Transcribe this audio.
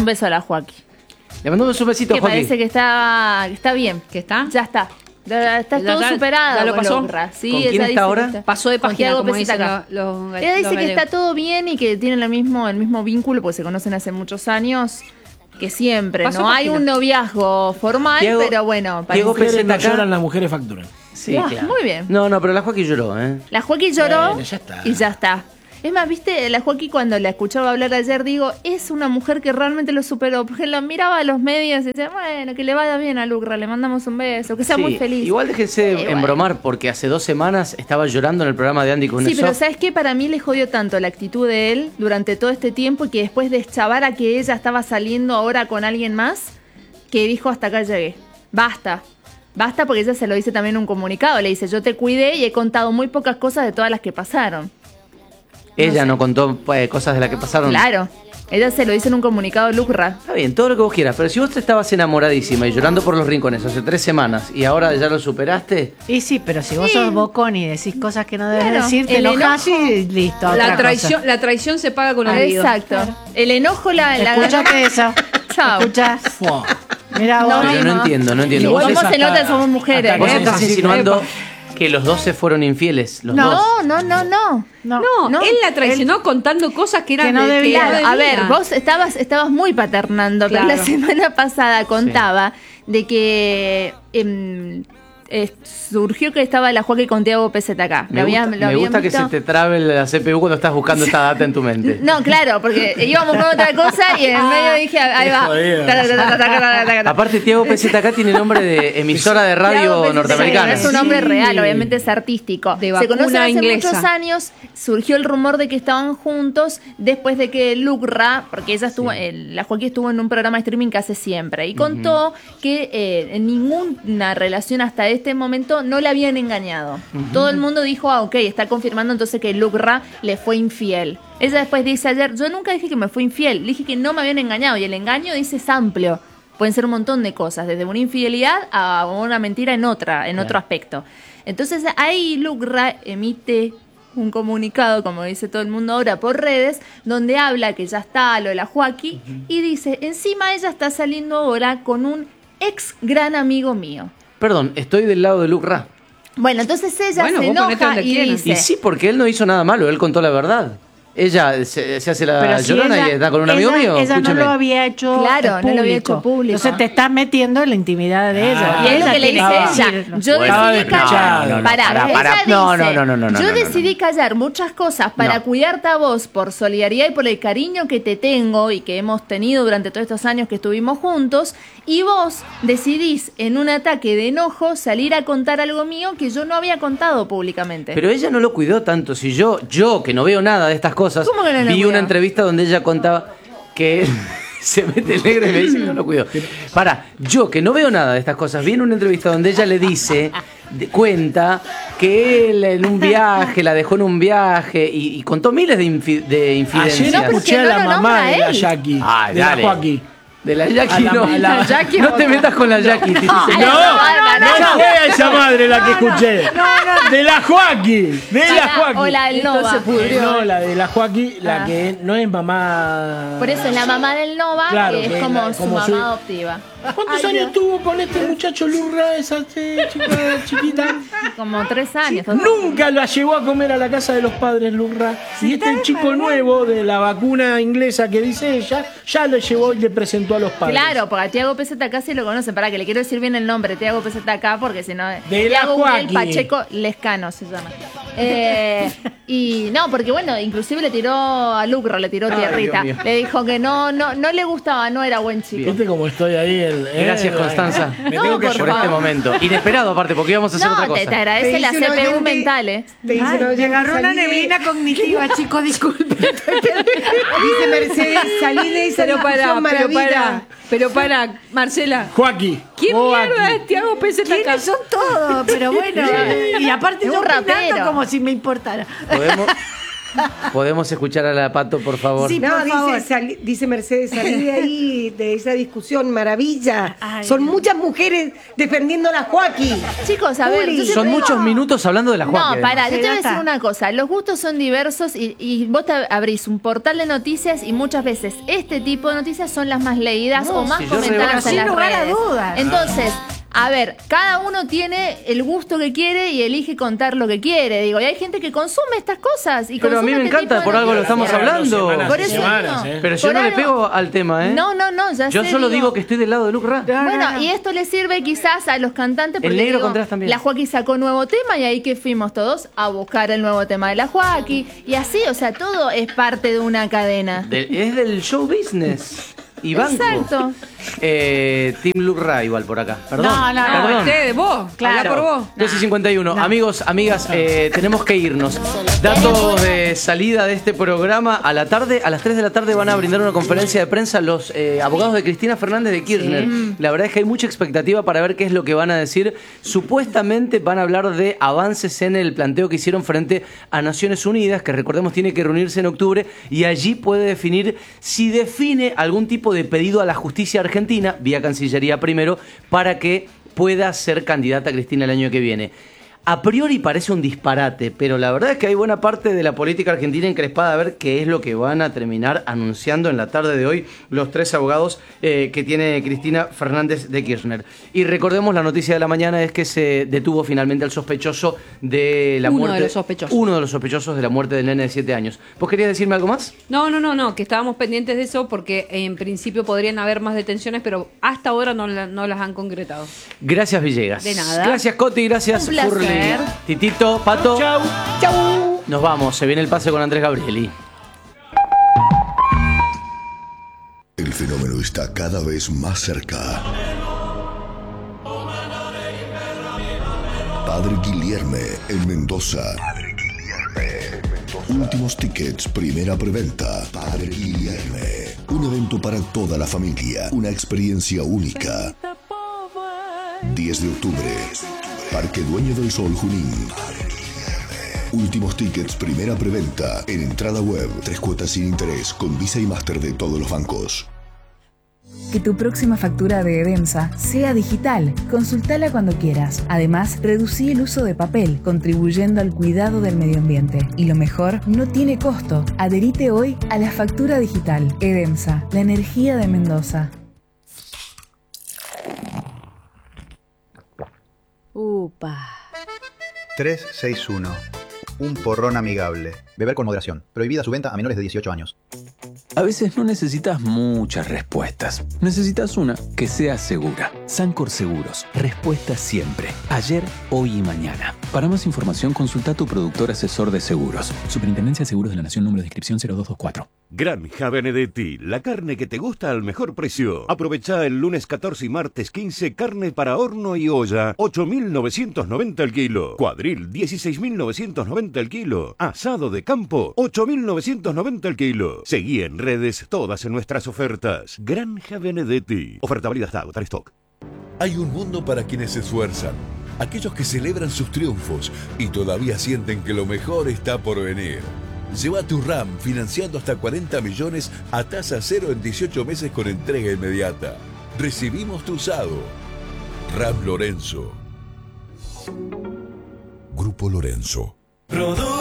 beso a la Joaquín. Le mandamos un besito a Que Joaquín. parece que está bien. ¿Qué está? Ya está. Está Ya todo está, superado. ya lo con pasó. Lucra. Sí, ¿Con quién ella está dice ahora? que Pasó de con página, Tiago como Peseta dicen acá. los Ella dice que gallegos. está todo bien y que tienen el mismo vínculo porque se conocen hace muchos años que siempre. Pasó No hay página. un noviazgo formal, Diego- pero bueno. Diego parece- Peseta No acá. lloran, las mujeres facturan. Sí, Ah, claro. muy bien. No, pero la Joaquín lloró, ¿eh? La Joaquín lloró Bueno, ya está. y ya está. Es más, viste, la Joaquín cuando la escuchaba hablar ayer, digo, es una mujer que realmente lo superó, porque lo miraba a los medios y decía, bueno, que le vaya bien a Lucra, le mandamos un beso, que sea Sí, muy feliz. Igual déjense de bueno. embromar, porque hace 2 semanas estaba llorando en el programa de Andy Kuznetsov. Sí, pero ¿sabes qué? Para mí le jodió tanto la actitud de él durante todo este tiempo y que después de chavar a que ella estaba saliendo ahora con alguien más, que dijo hasta acá llegué. Basta. Basta porque ella se lo dice también en un comunicado. Le dice, yo te cuidé y he contado muy pocas cosas de todas las que pasaron. Ella no contó cosas de las que pasaron. Claro. Ella se lo dice en un comunicado Lucra. Está bien, todo lo que vos quieras, pero si vos te estabas enamoradísima y llorando por los rincones hace 3 semanas y ahora ya lo superaste, Y sí, pero si vos sos bocón y decís cosas que no debes Claro, decir, te el enojás enojo. y listo. otra La traición se paga con Ah, olvido. Exacto. El enojo la Escuchate eso. Chao. Escuchás. Fua. Mira vos. pero no entiendo. Igual Vos cómo se hasta- nota que somos mujeres. hasta Vos que ¿eh? estás insinuando que los dos se fueron infieles, los dos. No. No. No, él la traicionó contando cosas que eran que no de- debía. Claro, no a ver, debía. vos estabas muy paternando, pero Claro. la semana pasada contaba de que surgió que estaba la Joaquín con Tiago Peseta acá. Me gusta que se te trabe la CPU cuando estás buscando esta data en tu mente. No, claro, porque íbamos con otra cosa y en el medio dije, ahí va. jodido. Aparte, Tiago Peseta acá tiene nombre de emisora de Tiago radio Peseta norteamericana. Es un nombre Sí. real, obviamente es artístico. De Se vacuna conocen hace inglesa. muchos años, surgió el rumor de que estaban juntos después de que Lucra, porque ella estuvo, la Joaquín estuvo en un programa de streaming que hace siempre, y contó que en ninguna relación hasta este momento no le habían engañado. Todo el mundo dijo, ok, está confirmando entonces que Lucra le fue infiel. Ella después dice ayer, yo nunca dije que me fue infiel, dije que no me habían engañado, y el engaño dice es amplio. Pueden ser un montón de cosas, desde una infidelidad a una mentira en otro aspecto. Entonces ahí Lucra emite un comunicado, como dice todo el mundo ahora por redes, donde habla que ya está lo de la Joaquín y dice, encima ella está saliendo ahora con un ex gran amigo mío. Perdón, estoy del lado de Luke Ra. Bueno, entonces ella Bueno, se vos ponete enoja donde y quieras. dice... Y sí, porque él no hizo nada malo, él contó la verdad. Ella se hace la Pero si llorona ella- y está con un amigo ella- mío. Ella Escúchame. no lo había hecho Claro, no lo había hecho público. Entonces te estás metiendo en la intimidad de ella. Y es lo que le dice tiene que ella. decirlo. Yo Estaba decidí despechado. callar. No, no, Pará, pará. ella No, dice, no, yo no. decidí callar muchas cosas para No. cuidarte a vos por solidaridad y por el cariño que te tengo y que hemos tenido durante todos estos años que estuvimos juntos. Y vos decidís en un ataque de enojo salir a contar algo mío que yo no había contado públicamente. Pero ella no lo cuidó tanto. Si yo que no veo nada de estas cosas, ¿Cómo que no lo vi cuidó? una entrevista donde ella contaba que se mete el negro y me dice que no lo cuidó. Yo que no veo nada de estas cosas, vi en una entrevista donde ella le dice, cuenta que él en un viaje, la dejó en un viaje y contó miles de infidencias. Ayer escuché a no la lo mamá nombra de la él. Jackie. Ay, de la dale. Joaquín. De la Jackie A la- no. a la Jackie no te metas con la Jackie. Titi. No, no fue a esa madre la que escuché. De la Joaquín. De la Joaquín. O la del Nova. No, la de la Joaquín, la que no es mamá. Por eso es la mamá del Nova, Claro, que es que como la- su como mamá su- adoptiva. ¿Cuántos años tuvo con este muchacho Lurra, esa chica chiquita? Como 3 años. Nunca la llevó a comer a la casa de los padres Lurra. Y este chico nuevo de la vacuna inglesa que dice ella, ya lo llevó y le presentó a los padres. Claro, porque a Tiago Peseta acá sí lo conocen. Para que le quiero decir bien el nombre, Tiago Peseta acá, porque si no. De la Tiago Uriel Joaquín. Pacheco Lescano se llama. Y no, porque bueno, inclusive le tiró a Lucro, le tiró Ay, tierrita. Dios mío. Le dijo que no le gustaba, no era buen chico. ¿Viste cómo estoy ahí? Gracias, Constanza. Me No, tengo que por Por llorar. este momento. Inesperado, aparte, porque íbamos a hacer otra No, cosa. te agradece Te la dice un CPU oyente- mental, Te dice Ay, un oyente, me agarró una salí de- neblina cognitiva, chicos, disculpe. Dice Mercedes, salí de esa discusión maravilla. pero para, Marcela. Joaquín. ¿Quién Joaquín. mierda es Tiago Peseta acá? ¿Quiénes son todos? Pero bueno, y aparte Es yo un rapero. opinando como si me importara. Podemos. ¿Podemos escuchar a la Pato, por favor? Sí, por favor. dice Mercedes, salí de ahí, de esa discusión, maravilla. Son muchas mujeres defendiendo a la Joaquín. Chicos, a ver, Juli. yo siempre Son digo- muchos minutos hablando de la Joaquín. No, pará, yo te voy a Ya decir está. una cosa. Los gustos son diversos y vos te abrís un portal de noticias y muchas veces este tipo de noticias son las más leídas o más si yo comentadas rebajo. en las Sin lugar a redes. dudas. Entonces, a ver, cada uno tiene el gusto que quiere y elige contar lo que quiere. Digo, y hay gente que consume estas cosas. Y Pero a mí consume me este encanta, tipo de por algo lo noticias. estamos hablando. Semanas Por y eso semanas, digo. Pero yo Por no le algo- pego al tema, ¿eh? No, ya Yo sé, solo digo que estoy del lado de Luke Ra. Bueno, y esto le sirve quizás a los cantantes porque Negro digo, Contreras también. la Joaquín sacó nuevo tema y ahí que fuimos todos a buscar el nuevo tema de la Joaquín y así, o sea, todo es parte de una cadena. Es del show business. Y banco. Exacto. Team Luke Ra igual por acá. Perdón. No, perdón. Ustedes, vos. Claro. Habla por vos. 12:51. Amigos, amigas, tenemos que irnos. Datos de salida de este programa. A la tarde, a las 3 de la tarde van a brindar una conferencia de prensa los abogados de Cristina Fernández de Kirchner. La verdad es que hay mucha expectativa para ver qué es lo que van a decir. Supuestamente van a hablar de avances en el planteo que hicieron frente a Naciones Unidas, que recordemos tiene que reunirse en octubre, y allí puede definir si define algún tipo de pedido a la justicia argentina, vía Cancillería primero, para que pueda ser candidata Cristina el año que viene. A priori parece un disparate, pero la verdad es que hay buena parte de la política argentina encrespada a ver qué es lo que van a terminar anunciando en la tarde de hoy los tres abogados que tiene Cristina Fernández de Kirchner. Y recordemos, la noticia de la mañana es que se detuvo finalmente al sospechoso de la Uno muerte. de los sospechosos. Uno de los sospechosos de la muerte del nene de 7 años. ¿Vos querías decirme algo más? No, que estábamos pendientes de eso porque en principio podrían haber más detenciones, pero hasta ahora no las han concretado. Gracias, Villegas. De nada. Gracias, Coti. Gracias, Un placer. Furli. Titito, Pato. Chau. Nos vamos. Se viene el pase con Andrés Gabrieli. El fenómeno está cada vez más cerca. Padre Guilherme en Mendoza. Últimos tickets, primera preventa. Padre Guilherme. Un evento para toda la familia. Una experiencia única. 10 de octubre. Parque Dueño del Sol, Junín. Últimos tickets, primera preventa. En entrada web, 3 cuotas sin interés, con Visa y Master de todos los bancos. Que tu próxima factura de Edemsa sea digital. Consultala cuando quieras. Además, reducí el uso de papel, contribuyendo al cuidado del medio ambiente. Y lo mejor, no tiene costo. Adherite hoy a la factura digital. Edemsa, la energía de Mendoza. Upa. 361. Un porrón amigable. Beber con moderación. Prohibida su venta a menores de 18 años. A veces no necesitas muchas respuestas. Necesitas una que sea segura. Sancor Seguros. Respuesta siempre. Ayer, hoy y mañana. Para más información, consulta a tu productor asesor de seguros. Superintendencia de Seguros de la Nación, número de inscripción 0224. Granja Benedetti, la carne que te gusta al mejor precio. Aprovecha el lunes 14 y martes 15, carne para horno y olla, 8.990 el kilo. Cuadril, 16.990 el kilo. Asado de campo, 8.990 el kilo. Seguí en redes todas en nuestras ofertas. Granja Benedetti. Oferta válida hasta agotar stock. Hay un mundo para quienes se esfuerzan, aquellos que celebran sus triunfos y todavía sienten que lo mejor está por venir. Lleva tu RAM financiando hasta 40 millones a tasa cero en 18 meses con entrega inmediata. Recibimos tu usado. RAM Lorenzo. Grupo Lorenzo.